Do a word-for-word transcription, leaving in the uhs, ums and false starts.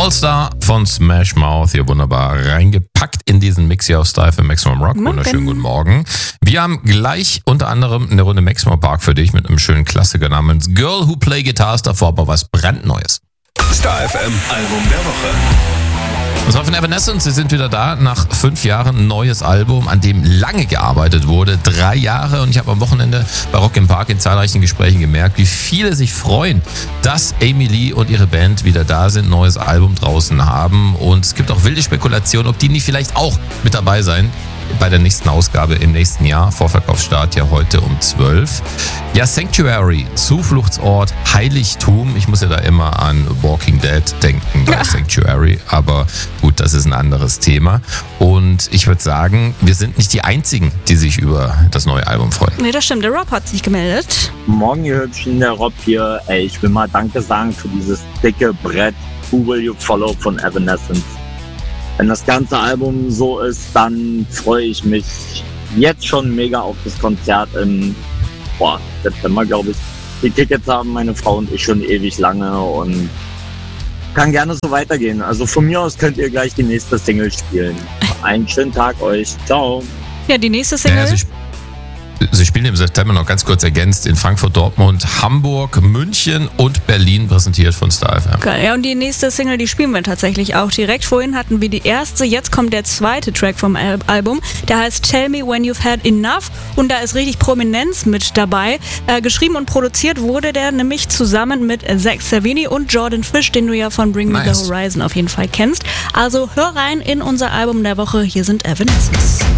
All-Star von Smash Mouth hier wunderbar reingepackt in diesen Mix hier auf Style für Maximum Rock. Wunderschönen guten Morgen. Wir haben gleich unter anderem eine Runde Maximum Park für dich mit einem schönen Klassiker namens Girl Who Play Guitars, davor aber was brandneues. Star F M Album der Woche. Und zwar von Evanescence, sie sind wieder da, nach fünf Jahren ein neues Album, an dem lange gearbeitet wurde, drei Jahre. Und ich habe am Wochenende bei Rock im Park in zahlreichen Gesprächen gemerkt, wie viele sich freuen, dass Amy Lee und ihre Band wieder da sind, ein neues Album draußen haben. Und es gibt auch wilde Spekulationen, ob die nicht vielleicht auch mit dabei sein bei der nächsten Ausgabe im nächsten Jahr. Vorverkaufsstart ja heute um zwölf. Ja, Sanctuary, Zufluchtsort, Heiligtum. Ich muss ja da immer an Walking Dead denken bei ja. Sanctuary. Aber gut, das ist ein anderes Thema. Und ich würde sagen, wir sind nicht die Einzigen, die sich über das neue Album freuen. Nee, das stimmt. Der Rob hat sich gemeldet. Morgen, ihr Hübschen, der Rob hier. Ey, ich will mal Danke sagen für dieses dicke Brett Who Will You Follow von Evanescence. Wenn das ganze Album so ist, dann freue ich mich jetzt schon mega auf das Konzert im boah, September, glaube ich. Die Tickets haben meine Frau und ich schon ewig lange und kann gerne so weitergehen. Also von mir aus könnt ihr gleich die nächste Single spielen. Einen schönen Tag euch. Ciao. Ja, die nächste Single. Ja, also Sie spielen im September, noch ganz kurz ergänzt, in Frankfurt, Dortmund, Hamburg, München und Berlin, präsentiert von Star F M. Geil. Ja, und die nächste Single, die spielen wir tatsächlich auch direkt. Vorhin hatten wir die erste, jetzt kommt der zweite Track vom Al- Album. Der heißt Tell Me When You've Had Enough und da ist richtig Prominenz mit dabei. Äh, geschrieben und produziert wurde der nämlich zusammen mit Zach Savini und Jordan Fish, den du ja von Bring Me Nice. The Horizon auf jeden Fall kennst. Also hör rein in unser Album der Woche. Hier sind Evanescence.